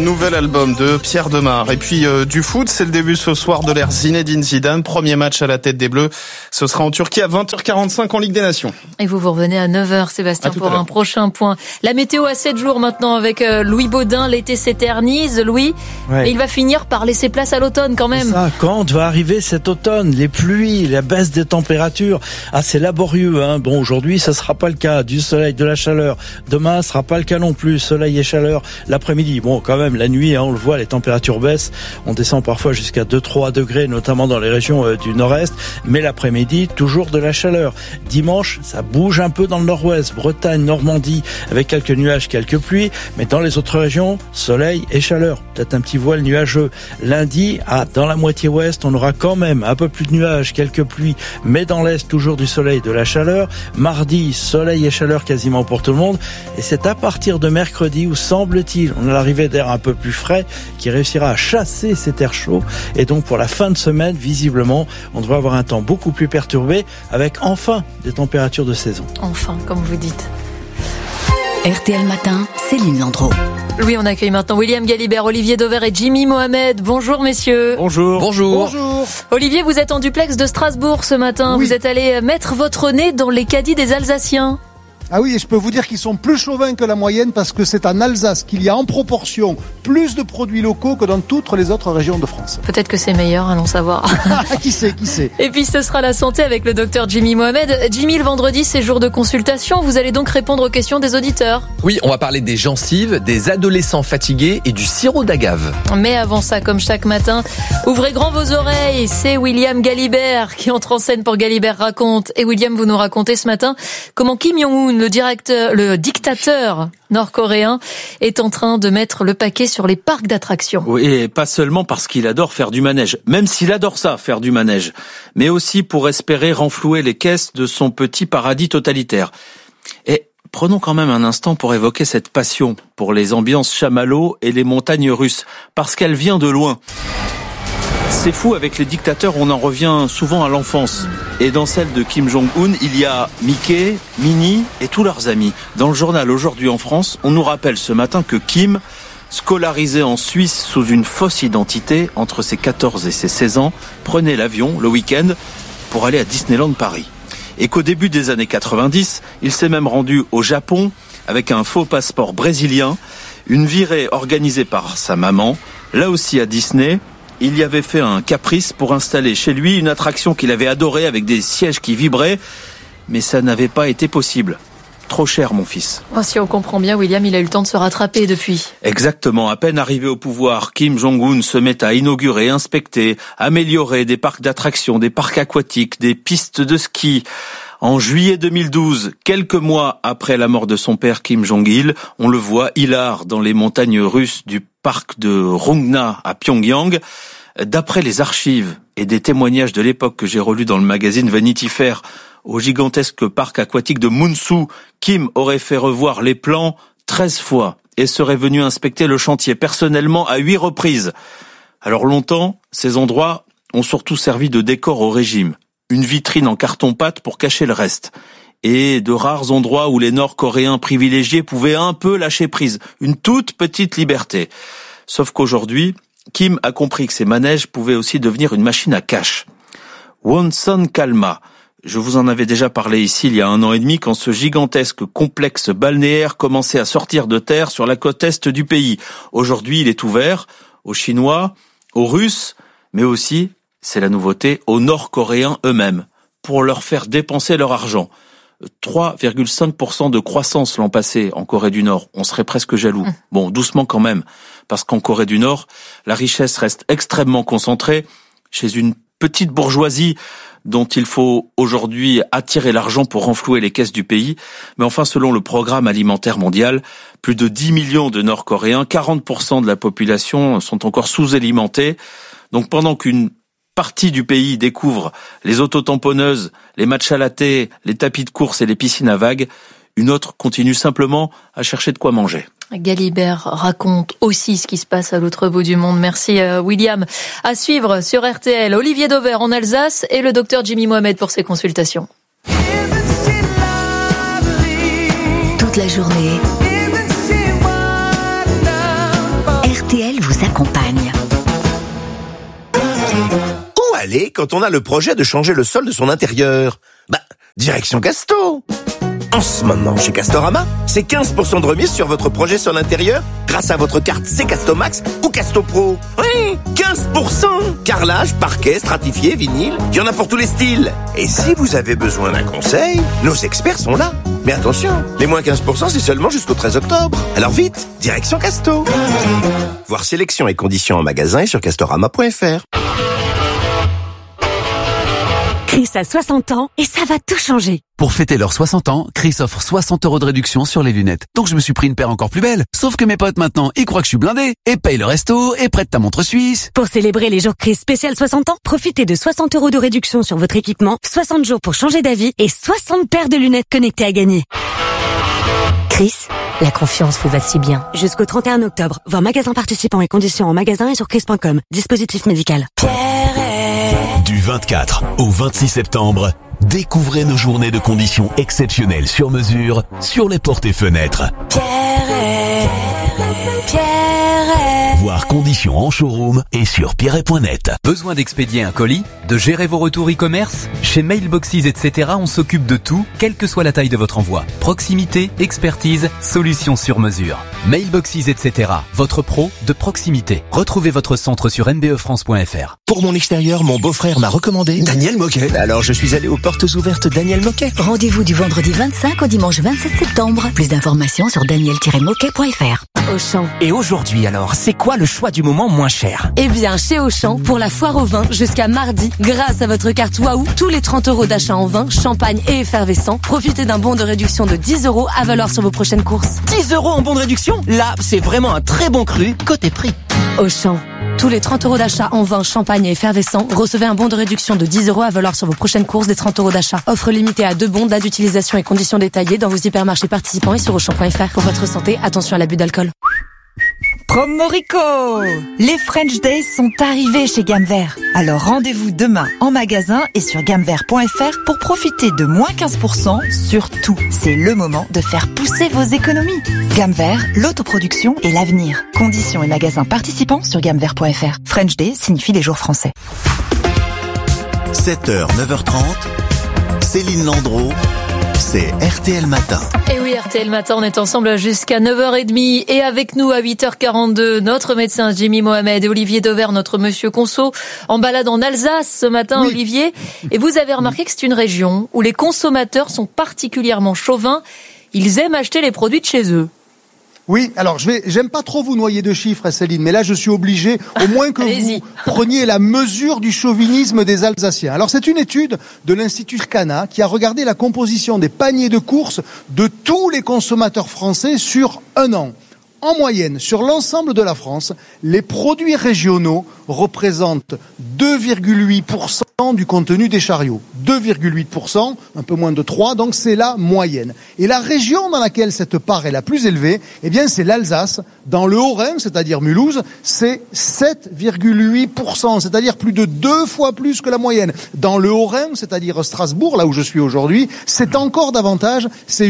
nouvel album de Pierre Demar. Et puis du foot, c'est le début ce soir de l'ère Zinedine Zidane. Premier match à la tête des Bleus. Ce sera en Turquie à 20h45 en Ligue des Nations. Et vous revenez à 9h, Sébastien, pour un prochain point. La météo à 7 jours maintenant avec Louis Baudin. L'été s'éternise, Louis. Ouais. Et il va finir par laisser place à l'automne quand même. Ça, quand va arriver cet automne? Les pluies, la baisse des températures. Ah, c'est laborieux, hein. Bon, aujourd'hui, ça sera pas le cas. Du soleil, de la chaleur. Demain, ce sera pas le cas non plus. Soleil et chaleur l'après-midi. Bon, quand même, la nuit, hein, on le voit, les températures baissent. On descend parfois jusqu'à 2-3 degrés, notamment dans les régions du nord-est. Mais l'après-midi, toujours de la chaleur. Dimanche, ça bouge un peu dans le nord-ouest. Bretagne, Normandie, avec quelques nuages, quelques pluies. Mais dans les autres régions, soleil et chaleur. Peut-être un petit voile nuageux. Lundi, dans la moitié ouest, on aura quand même un peu plus de nuages, quelques pluies. Mais dans l'est, toujours du soleil, de la chaleur. Mardi, soleil et chaleur quasiment pour tout le monde. Et c'est à partir de mercredi où, semble-t-il, on a l'arrivée d'air un peu plus frais qui réussira à chasser cet air chaud. Et donc, pour la fin de semaine, visiblement, on devrait avoir un temps beaucoup plus perturbé avec enfin des températures de saison. Enfin, comme vous dites. RTL Matin, Céline Landreau. Louis, on accueille maintenant William Galibert, Olivier Dauvert et Jimmy Mohamed. Bonjour messieurs. Bonjour. Bonjour. Olivier, vous êtes en duplex de Strasbourg ce matin. Oui. Vous êtes allé mettre votre nez dans les caddies des Alsaciens. Ah oui, et je peux vous dire qu'ils sont plus chauvins que la moyenne parce que c'est en Alsace qu'il y a en proportion plus de produits locaux que dans toutes les autres régions de France. Peut-être que c'est meilleur, allons savoir. Qui sait. Et puis ce sera la santé avec le docteur Jimmy Mohamed. Jimmy, le vendredi, c'est jour de consultation. Vous allez donc répondre aux questions des auditeurs. Oui, on va parler des gencives, des adolescents fatigués et du sirop d'agave. Mais avant ça, comme chaque matin, ouvrez grand vos oreilles. C'est William Galibert qui entre en scène pour Galibert Raconte. Et William, vous nous racontez ce matin comment Kim Jong-un, le dictateur nord-coréen, est en train de mettre le paquet sur les parcs d'attractions. Oui, et pas seulement parce qu'il adore faire du manège, même s'il adore ça, faire du manège, mais aussi pour espérer renflouer les caisses de son petit paradis totalitaire. Et prenons quand même un instant pour évoquer cette passion pour les ambiances chamallows et les montagnes russes, parce qu'elle vient de loin. C'est fou, avec les dictateurs, on en revient souvent à l'enfance. Et dans celle de Kim Jong-un, il y a Mickey, Minnie et tous leurs amis. Dans le journal Aujourd'hui en France, on nous rappelle ce matin que Kim, scolarisé en Suisse sous une fausse identité entre ses 14 et ses 16 ans, prenait l'avion le week-end pour aller à Disneyland Paris. Et qu'au début des années 90, il s'est même rendu au Japon avec un faux passeport brésilien, une virée organisée par sa maman, là aussi à Disney. Il y avait fait un caprice pour installer chez lui une attraction qu'il avait adorée avec des sièges qui vibraient, mais ça n'avait pas été possible. Trop cher, mon fils. Oh, si on comprend bien, William, il a eu le temps de se rattraper depuis. Exactement. À peine arrivé au pouvoir, Kim Jong-un se met à inaugurer, inspecter, améliorer des parcs d'attractions, des parcs aquatiques, des pistes de ski. En juillet 2012, quelques mois après la mort de son père Kim Jong-il, on le voit hilar dans les montagnes russes du parc de Rungna à Pyongyang. D'après les archives et des témoignages de l'époque que j'ai relus dans le magazine Vanity Fair, au gigantesque parc aquatique de Munsu, Kim aurait fait revoir les plans 13 fois et serait venu inspecter le chantier personnellement à 8 reprises. Alors longtemps, ces endroits ont surtout servi de décor au régime. Une vitrine en carton-pâte pour cacher le reste. Et de rares endroits où les Nord-Coréens privilégiés pouvaient un peu lâcher prise. Une toute petite liberté. Sauf qu'aujourd'hui, Kim a compris que ces manèges pouvaient aussi devenir une machine à cash. Wonsan Kalma. Je vous en avais déjà parlé ici il y a 1 an et demi quand ce gigantesque complexe balnéaire commençait à sortir de terre sur la côte est du pays. Aujourd'hui, il est ouvert aux Chinois, aux Russes, mais aussi, c'est la nouveauté, aux Nord-Coréens eux-mêmes, pour leur faire dépenser leur argent. 3,5% de croissance l'an passé en Corée du Nord. On serait presque jaloux. Bon, doucement quand même, parce qu'en Corée du Nord, la richesse reste extrêmement concentrée chez une petite bourgeoisie dont il faut aujourd'hui attirer l'argent pour renflouer les caisses du pays. Mais enfin, selon le Programme alimentaire mondial, plus de 10 millions de Nord-Coréens, 40% de la population sont encore sous-alimentés. Donc pendant qu'une partie du pays découvre les autotamponneuses, les matchs à la thé, les tapis de course et les piscines à vagues, une autre continue simplement à chercher de quoi manger. Galibert raconte aussi ce qui se passe à l'autre bout du monde. Merci William. À suivre sur RTL, Olivier Dauvert en Alsace et le docteur Jimmy Mohamed pour ses consultations. Toute la journée, RTL vous accompagne. Où aller quand on a le projet de changer le sol de son intérieur? Direction Casto. En ce moment, chez Castorama, c'est 15% de remise sur votre projet sol intérieur grâce à votre carte C-Casto Max ou Casto Pro. Oui, 15%. Carrelage, parquet, stratifié, vinyle, il y en a pour tous les styles. Et si vous avez besoin d'un conseil, nos experts sont là. Mais attention, les moins 15%, c'est seulement jusqu'au 13 octobre. Alors vite, direction Casto. Voir sélection et conditions en magasin et sur castorama.fr. Chris a 60 ans et ça va tout changer. Pour fêter leurs 60 ans, Chris offre 60 € de réduction sur les lunettes. Donc je me suis pris une paire encore plus belle. Sauf que mes potes maintenant, ils croient que je suis blindé et payent le resto et prêtent ta montre suisse. Pour célébrer les jours Chris spécial 60 ans, profitez de 60 € de réduction sur votre équipement, 60 jours pour changer d'avis et 60 paires de lunettes connectées à gagner. Chris, la confiance vous va si bien. Jusqu'au 31 octobre, voir magasin participant et conditions en magasin et sur chris.com. Dispositif médical. Du 24 au 26 septembre, découvrez nos journées de conditions exceptionnelles sur mesure sur les portes et fenêtres. Voir conditions en showroom et sur pierret.net. Besoin d'expédier un colis, de gérer vos retours e-commerce? Chez Mailboxes, etc., on s'occupe de tout, quelle que soit la taille de votre envoi. Proximité, expertise, solutions sur mesure. Mailboxes, etc., votre pro de proximité. Retrouvez votre centre sur mbefrance.fr. Pour mon extérieur, mon beau-frère m'a recommandé Daniel Moquet. Alors je suis allé aux portes ouvertes Daniel Moquet. Rendez-vous du vendredi 25 au dimanche 27 septembre. Plus d'informations sur daniel-moquet.fr. Auchan. Et aujourd'hui alors, c'est quoi le choix du moment moins cher? Eh bien, chez Auchan, pour la foire au vin jusqu'à mardi, grâce à votre carte Waouh, tous les 30 € d'achat en vin, champagne et effervescent, profitez d'un bon de réduction de 10 € à valoir sur vos prochaines courses. 10 € en bon de réduction? Là, c'est vraiment un très bon cru côté prix. Auchan. Tous les 30 € d'achat en vin, champagne et effervescent, recevez un bon de réduction de 10 € à valoir sur vos prochaines courses des 30 € d'achat. Offre limitée à 2 bons, date d'utilisation et conditions détaillées dans vos hypermarchés participants et sur Auchan.fr. Pour votre santé, attention à l'abus d'alcool. Promorico! Les French Days sont arrivés chez Gamme Vert. Alors rendez-vous demain en magasin et sur gammevert.fr pour profiter de moins 15% sur tout. C'est le moment de faire pousser vos économies. Gamme Vert, l'autoproduction et l'avenir. Conditions et magasins participants sur gammevert.fr. French Day signifie les jours français. 7h, 9h30, Céline Landreau, c'est RTL Matin. Et oui, RTL Matin, on est ensemble jusqu'à 9h30 et avec nous à 8h42, notre médecin Jimmy Mohamed et Olivier Dauvert, notre monsieur Conso, en balade en Alsace ce matin, oui. Olivier. Et vous avez remarqué que c'est une région où les consommateurs sont particulièrement chauvins. Ils aiment acheter les produits de chez eux. Oui, alors j'aime pas trop vous noyer de chiffres, Céline, mais là je suis obligé, au moins que vous preniez la mesure du chauvinisme des Alsaciens. Alors c'est une étude de l'Institut Cana qui a regardé la composition des paniers de courses de tous les consommateurs français sur un an. En moyenne, sur l'ensemble de la France, les produits régionaux représentent 2,8% du contenu des chariots. 2,8%, un peu moins de 3%, donc c'est la moyenne. Et la région dans laquelle cette part est la plus élevée, eh bien c'est l'Alsace. Dans le Haut-Rhin, c'est-à-dire Mulhouse, c'est 7,8%, c'est-à-dire plus de 2 fois plus que la moyenne. Dans le Haut-Rhin, c'est-à-dire Strasbourg, là où je suis aujourd'hui, c'est encore davantage, c'est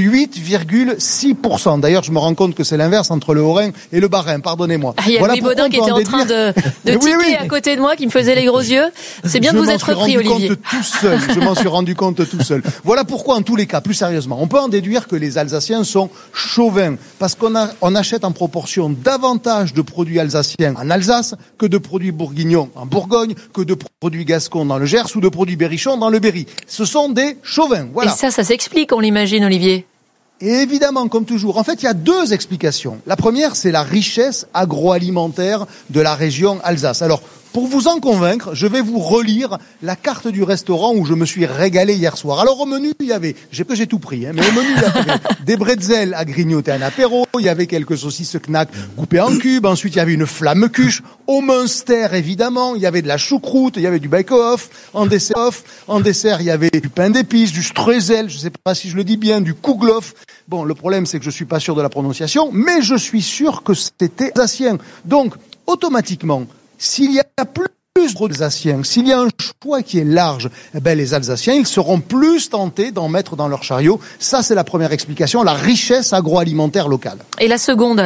8,6%. D'ailleurs, je me rends compte que c'est l'inverse entre le Haut-Rhin et le Bas-Rhin, pardonnez-moi. Il y a voilà Louis Baudin qui était en train de tiquer à côté de moi, qui me faisait les gros yeux. C'est bien de vous être pris, Olivier. Je m'en suis rendu compte tout seul. Voilà pourquoi, en tous les cas, plus sérieusement, on peut en déduire que les Alsaciens sont chauvins, parce qu'on achète en proportion davantage de produits alsaciens en Alsace que de produits bourguignons en Bourgogne, que de produits gascons dans le Gers ou de produits berrichons dans le Berry. Ce sont des chauvins, voilà. Et ça s'explique, on l'imagine, Olivier. Et évidemment, comme toujours, en fait, il y a 2 explications. La première, c'est la richesse agroalimentaire de la région Alsace. Alors, pour vous en convaincre, je vais vous relire la carte du restaurant où je me suis régalé hier soir. Alors au menu, il y avait, j'ai tout pris, mais au menu, il y avait des bretzels à grignoter un apéro, il y avait quelques saucisses knack coupées en cubes, ensuite il y avait une flamme cuche, au Munster évidemment, il y avait de la choucroute, il y avait du bake-off, en dessert il y avait du pain d'épices, du streusel, je sais pas si je le dis bien, du kouglof. Bon, le problème c'est que je suis pas sûr de la prononciation, mais je suis sûr que c'était alsacien. Donc, automatiquement, s'il y a plus d'Alsaciens, s'il y a un choix qui est large, eh ben les Alsaciens, ils seront plus tentés d'en mettre dans leur chariot. Ça, c'est la première explication, la richesse agroalimentaire locale. Et la seconde alors ?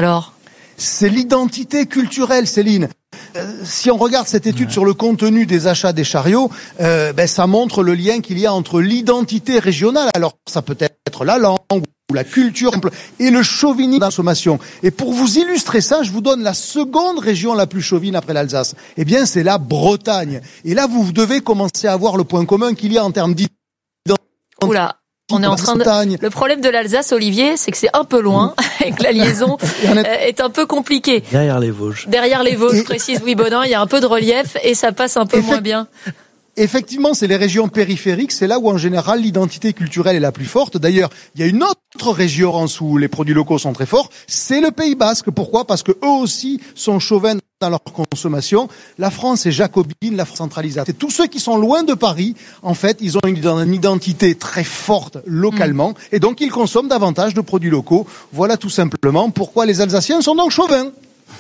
c'est l'identité culturelle, Céline. Si on regarde cette étude sur le contenu des achats des chariots, ça montre le lien qu'il y a entre l'identité régionale, alors ça peut être la langue ou la culture et le chauvinisme de la consommation. Et pour vous illustrer ça, je vous donne la seconde région la plus chauvine après l'Alsace. Eh bien, c'est la Bretagne. Et là, vous devez commencer à voir le point commun qu'il y a en termes d'identité. Oula. On est en train de... Le problème de l'Alsace, Olivier, c'est que c'est un peu loin et que la liaison est un peu compliquée. Derrière les Vosges. Derrière les Vosges, précise Louis Baudin, il y a un peu de relief et ça passe un peu moins bien. Effectivement, c'est les régions périphériques, c'est là où en général l'identité culturelle est la plus forte. D'ailleurs, il y a une autre région où les produits locaux sont très forts, c'est le Pays Basque. Pourquoi ? Parce que eux aussi sont chauvins dans leur consommation. La France est jacobine, la France centralisate. C'est tous ceux qui sont loin de Paris, en fait, ils ont une identité très forte localement et donc ils consomment davantage de produits locaux. Voilà tout simplement pourquoi les Alsaciens sont donc chauvins.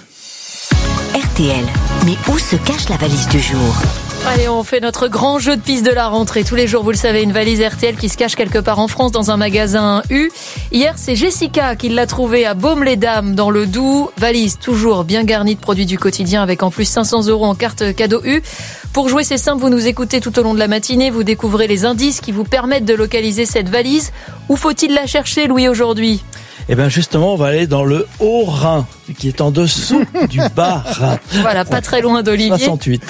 RTL, mais où se cache la valise du jour ? Allez, on fait notre grand jeu de piste de la rentrée. Tous les jours, vous le savez, une valise RTL qui se cache quelque part en France dans un magasin U. Hier, c'est Jessica qui l'a trouvée à Baume-les-Dames dans le Doubs. Valise toujours bien garnie de produits du quotidien avec en plus 500 € en carte cadeau U. Pour jouer, c'est simple, vous nous écoutez tout au long de la matinée. Vous découvrez les indices qui vous permettent de localiser cette valise. Où faut-il la chercher, Louis, aujourd'hui ? Eh bien justement, on va aller dans le Haut-Rhin, qui est en dessous du Bas-Rhin. Voilà, pas très loin d'Olivier.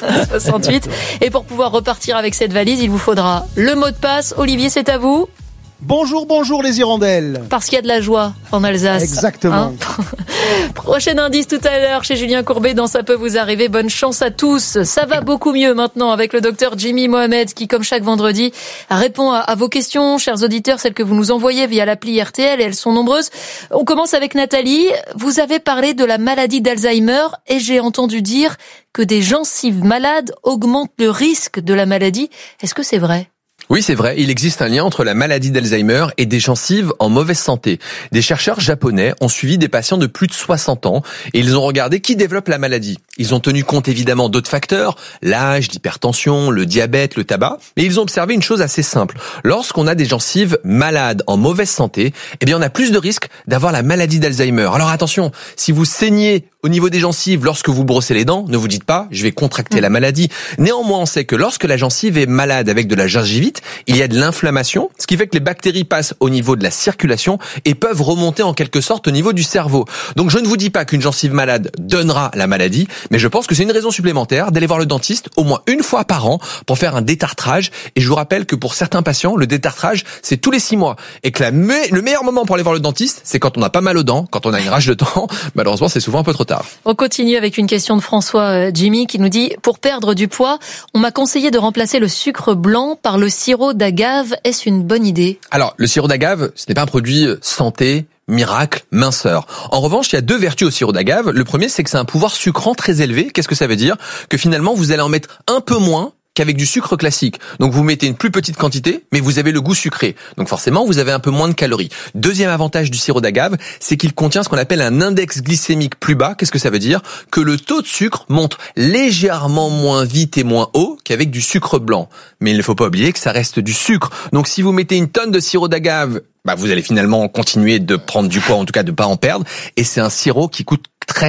68. Et pour pouvoir repartir avec cette valise, il vous faudra le mot de passe. Olivier, c'est à vous. Bonjour les hirondelles. Parce qu'il y a de la joie en Alsace. Exactement. Prochain indice tout à l'heure chez Julien Courbet dans Ça peut vous arriver. Bonne chance à tous. Ça va beaucoup mieux maintenant avec le docteur Jimmy Mohamed qui, comme chaque vendredi, répond à vos questions, chers auditeurs, celles que vous nous envoyez via l'appli RTL, et elles sont nombreuses. On commence avec Nathalie. Vous avez parlé de la maladie d'Alzheimer et j'ai entendu dire que des gencives malades augmentent le risque de la maladie. Est-ce que c'est vrai ? Oui, c'est vrai, il existe un lien entre la maladie d'Alzheimer et des gencives en mauvaise santé. Des chercheurs japonais ont suivi des patients de plus de 60 ans et ils ont regardé qui développe la maladie. Ils ont tenu compte évidemment d'autres facteurs, l'âge, l'hypertension, le diabète, le tabac, mais ils ont observé une chose assez simple. Lorsqu'on a des gencives malades en mauvaise santé, eh bien on a plus de risques d'avoir la maladie d'Alzheimer. Alors attention, si vous saignez au niveau des gencives lorsque vous brossez les dents, ne vous dites pas je vais contracter la maladie. Néanmoins, on sait que lorsque la gencive est malade avec de la gingivite, il y a de l'inflammation, ce qui fait que les bactéries passent au niveau de la circulation et peuvent remonter en quelque sorte au niveau du cerveau. Donc je ne vous dis pas qu'une gencive malade donnera la maladie, mais je pense que c'est une raison supplémentaire d'aller voir le dentiste au moins une fois par an pour faire un détartrage. Et je vous rappelle que pour certains patients, le détartrage, c'est tous les 6 mois. Et que le meilleur moment pour aller voir le dentiste, c'est quand on a pas mal aux dents, quand on a une rage de dents. Malheureusement, c'est souvent un peu trop tard. On continue avec une question de François Jimmy qui nous dit « Pour perdre du poids, on m'a conseillé de remplacer le sucre blanc par le sirop d'agave. Est-ce une bonne idée ?» Alors, le sirop d'agave, ce n'est pas un produit santé, miracle, minceur. En revanche, il y a 2 vertus au sirop d'agave. Le premier, c'est que c'est un pouvoir sucrant très élevé. Qu'est-ce que ça veut dire ? Que finalement, vous allez en mettre un peu moins qu'avec du sucre classique. Donc vous mettez une plus petite quantité, mais vous avez le goût sucré. Donc forcément, vous avez un peu moins de calories. Deuxième avantage du sirop d'agave, c'est qu'il contient ce qu'on appelle un index glycémique plus bas. Qu'est-ce que ça veut dire ? Que le taux de sucre monte légèrement moins vite et moins haut qu'avec du sucre blanc. Mais il ne faut pas oublier que ça reste du sucre. Donc si vous mettez une tonne de sirop d'agave, vous allez finalement continuer de prendre du poids, en tout cas de pas en perdre. Et c'est un sirop qui coûte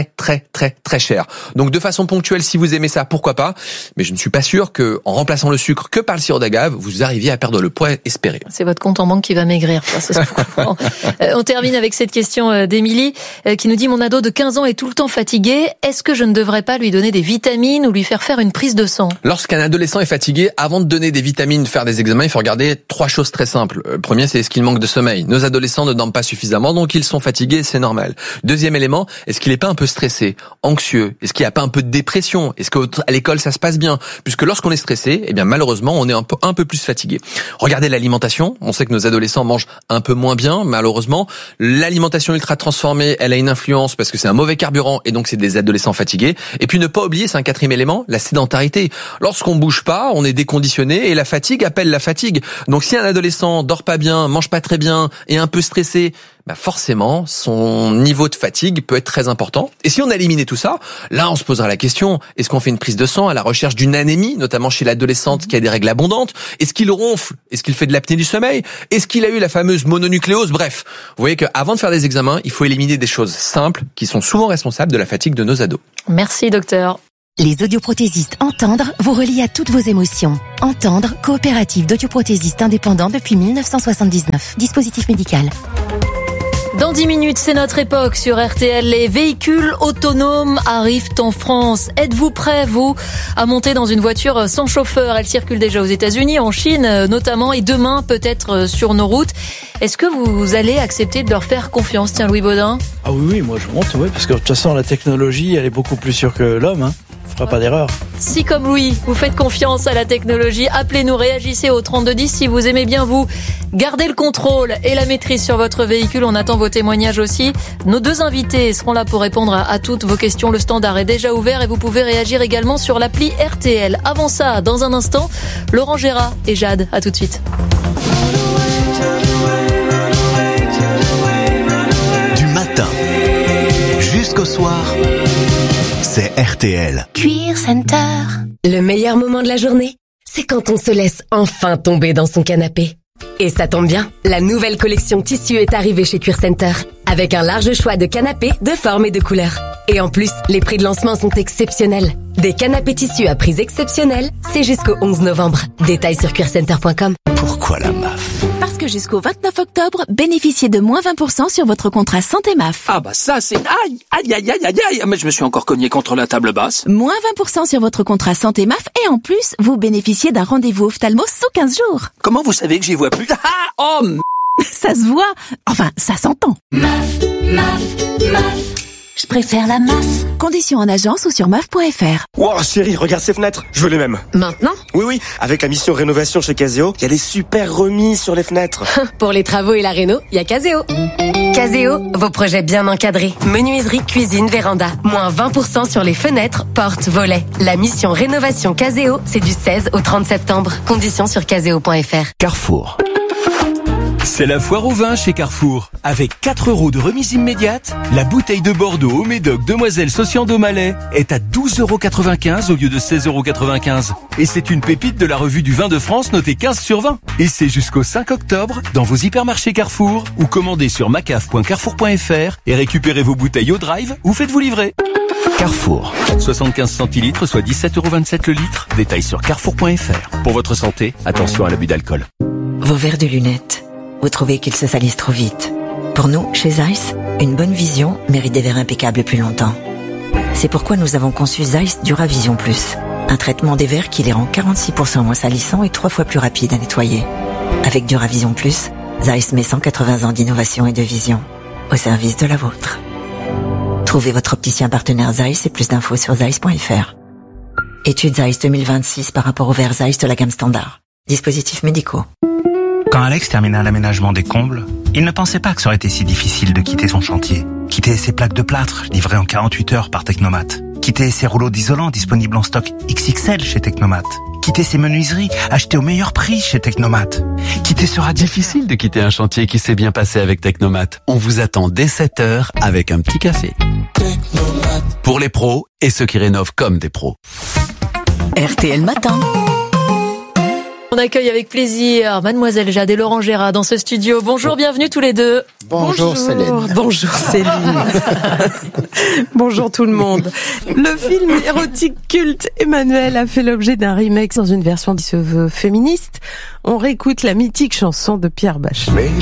très cher. Donc de façon ponctuelle, si vous aimez ça, pourquoi pas. Mais je ne suis pas sûr que en remplaçant le sucre que par le sirop d'agave, vous arriviez à perdre le poids espéré. C'est votre compte en banque qui va maigrir. Ça, c'est ce que je comprends. On termine avec cette question d'Émilie qui nous dit « Mon ado de 15 ans est tout le temps fatigué. Est-ce que je ne devrais pas lui donner des vitamines ou lui faire une prise de sang ?» Lorsqu'un adolescent est fatigué, avant de donner des vitamines, faire des examens, il faut regarder 3 choses très simples. Le premier, c'est est-ce qu'il manque de sommeil. Nos adolescents ne dorment pas suffisamment, donc ils sont fatigués, c'est normal. Deuxième élément, est-ce qu'il n'est pas un peu stressé, anxieux? Est-ce qu'il n'y a pas un peu de dépression? Est-ce qu'à l'école ça se passe bien? Puisque lorsqu'on est stressé, eh bien malheureusement on est un peu plus fatigué. Regardez l'alimentation. On sait que nos adolescents mangent un peu moins bien, malheureusement. L'alimentation ultra transformée, elle a une influence parce que c'est un mauvais carburant et donc c'est des adolescents fatigués. Et puis ne pas oublier, c'est un 4e élément, la sédentarité. Lorsqu'on bouge pas, on est déconditionné et la fatigue appelle la fatigue. Donc si un adolescent dort pas bien, mange pas très bien et un peu stressé, forcément, son niveau de fatigue peut être très important. Et si on a éliminé tout ça, là, on se posera la question, est-ce qu'on fait une prise de sang à la recherche d'une anémie, notamment chez l'adolescente qui a des règles abondantes? Est-ce qu'il ronfle? Est-ce qu'il fait de l'apnée du sommeil? Est-ce qu'il a eu la fameuse mononucléose? Bref, vous voyez qu'avant de faire des examens, il faut éliminer des choses simples qui sont souvent responsables de la fatigue de nos ados. Merci, docteur. Les audioprothésistes Entendre vous relient à toutes vos émotions. Entendre, coopérative d'audioprothésistes indépendants depuis 1979. Dispositif médical. Dans 10 minutes, c'est notre époque sur RTL. Les véhicules autonomes arrivent en France. Êtes-vous prêts, vous, à monter dans une voiture sans chauffeur? Elle circule déjà aux États-Unis, en Chine notamment, et demain peut-être sur nos routes. Est-ce que vous allez accepter de leur faire confiance? Tiens, Louis Baudin. Ah oui, moi je monte, oui, parce que de toute façon la technologie, elle est beaucoup plus sûre que l'homme, hein. Pas d'erreur. Si comme Louis, vous faites confiance à la technologie, appelez-nous, réagissez au 3210 si vous aimez bien vous garder le contrôle et la maîtrise sur votre véhicule. On attend vos témoignages aussi. Nos deux invités seront là pour répondre à toutes vos questions. Le standard est déjà ouvert et vous pouvez réagir également sur l'appli RTL. Avant ça, dans un instant, Laurent Gérard et Jade. À tout de suite. Du matin jusqu'au soir, c'est RTL. Cuir Center. Le meilleur moment de la journée, c'est quand on se laisse enfin tomber dans son canapé. Et ça tombe bien, la nouvelle collection tissu est arrivée chez Cuir Center, avec un large choix de canapés de formes et de couleurs. Et en plus, les prix de lancement sont exceptionnels. Des canapés tissus à prix exceptionnels, c'est jusqu'au 11 novembre. Détails sur cuircenter.com. Pourquoi la MAF? Parce que jusqu'au 29 octobre, bénéficiez de moins 20% sur votre contrat santé MAF. Ah bah ça c'est... Aïe, mais je me suis encore cogné contre la table basse. Moins 20% sur votre contrat santé MAF et en plus, vous bénéficiez d'un rendez-vous ophtalmo sous 15 jours. Comment vous savez que j'y vois plus? Ça se voit. Enfin, ça s'entend. MAF. Je préfère la MAF. Conditions en agence ou sur MAF.fr. Wow, chérie, regarde ces fenêtres. Je veux les mêmes. Maintenant? Oui. Avec la mission rénovation chez Caseo, il y a des super remises sur les fenêtres. Pour les travaux et la réno, il y a Caseo. Caseo, vos projets bien encadrés. Menuiserie, cuisine, véranda. Moins 20% sur les fenêtres, portes, volets. La mission rénovation Caseo, c'est du 16 au 30 septembre. Conditions sur caseo.fr. Carrefour. C'est la foire au vin chez Carrefour. Avec 4 € de remise immédiate, la bouteille de Bordeaux au Médoc Demoiselle Sociando Malais est à 12,95 € au lieu de 16,95 €. Et c'est une pépite de la revue du vin de France notée 15 sur 20. Et c'est jusqu'au 5 octobre dans vos hypermarchés Carrefour ou commandez sur macaf.carrefour.fr et récupérez vos bouteilles au drive ou faites-vous livrer. Carrefour. 75 centilitres, soit 17,27 € le litre. Détails sur carrefour.fr. Pour votre santé, attention à l'abus d'alcool. Vos verres de lunettes. Vous trouvez qu'ils se salissent trop vite. Pour nous, chez Zeiss, une bonne vision mérite des verres impeccables plus longtemps. C'est pourquoi nous avons conçu Zeiss Duravision Plus, un traitement des verres qui les rend 46% moins salissants et 3 fois plus rapides à nettoyer. Avec Duravision Plus, Zeiss met 180 ans d'innovation et de vision au service de la vôtre. Trouvez votre opticien partenaire Zeiss et plus d'infos sur zeiss.fr. Étude Zeiss 2026 par rapport aux verres Zeiss de la gamme standard. Dispositifs médicaux. Quand Alex termina l'aménagement des combles, il ne pensait pas que ça aurait été si difficile de quitter son chantier. Quitter ses plaques de plâtre, livrées en 48 heures par Technomat. Quitter ses rouleaux d'isolant disponibles en stock XXL chez Technomat. Quitter ses menuiseries, achetées au meilleur prix chez Technomat. Quitter sera difficile de quitter un chantier qui s'est bien passé avec Technomat. On vous attend dès 7h avec un petit café. Technomat. Pour les pros et ceux qui rénovent comme des pros. RTL Matin. On accueille avec plaisir Mademoiselle Jade et Laurent Gérard dans ce studio. Bonjour, bienvenue tous les deux. Bonjour Céline. Bonjour Céline. Bonjour tout le monde. Le film érotique culte Emmanuel a fait l'objet d'un remake dans une version qui se veut féministe. On réécoute la mythique chanson de Pierre Bachelet.